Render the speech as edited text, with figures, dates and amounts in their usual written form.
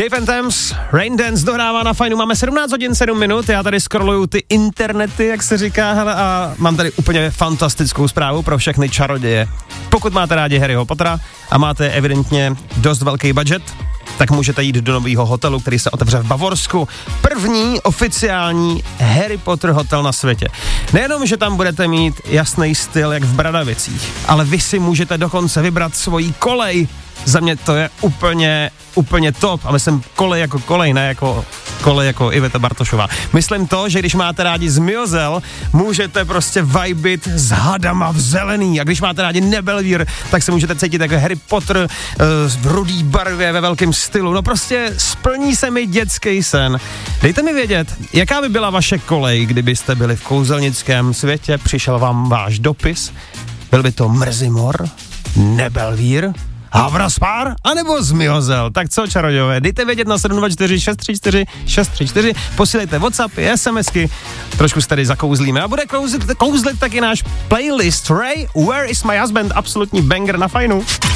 Dave and Thames, Rain Dance dohrává na Fajnu, máme 17 hodin 7 minut, já tady scrolluju ty internety, jak se říká, hele, a mám tady úplně fantastickou zprávu pro všechny čaroděje. Pokud máte rádi Harryho Pottera a máte evidentně dost velký budget, tak můžete jít do nového hotelu, který se otevře v Bavorsku. První oficiální Harry Potter hotel na světě. Nejenom, že tam budete mít jasný styl, jak v Bradavicích, ale vy si můžete dokonce vybrat svoji kolej. Za mě to je úplně top. A myslím kolej jako kolej, ne jako kolej jako Iveta Bartošová. Myslím to, že když máte rádi Zmiozel, můžete prostě vibit s hadama v zelený. A když máte rádi Nebelvír, tak se můžete cítit jako Harry Potter v rudý barvě ve velkém stylu. No prostě splní se mi dětský sen. Dejte mi vědět, jaká by byla vaše kolej, kdybyste byli v kouzelnickém světě, přišel vám váš dopis. Byl by to Mrzimor, Nebelvír, Havraspár anebo Zmiozel. Tak co, čarodějové, dejte vědět na 724 634 634, posílejte WhatsAppy, SMSky, trošku se tady zakouzlíme a bude kouzlit taky náš playlist Ray, Where is my husband, absolutní banger na Fajnu.